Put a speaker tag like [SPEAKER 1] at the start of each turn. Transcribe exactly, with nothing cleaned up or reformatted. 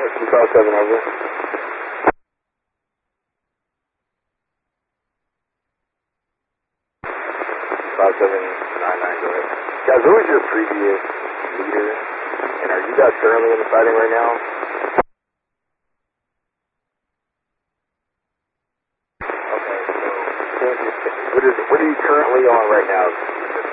[SPEAKER 1] five seven over. five seven nine nine, go ahead. Guys, who was your previous leader? And are you guys currently in the fighting right now? Okay, so what, is, what are you currently on right now?